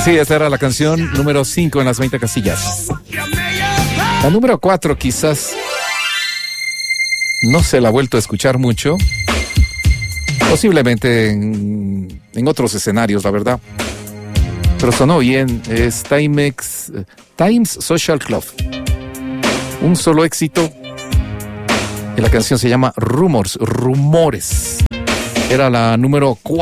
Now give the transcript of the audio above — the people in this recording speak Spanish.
Sí, esta era la canción número 5 en las 20 casillas. La número 4 quizás no se la ha vuelto a escuchar mucho. Posiblemente en otros escenarios, la verdad. Pero sonó bien. Es Times Social Club. Un solo éxito. Y la canción se llama Rumors, Rumores. Era la número 4.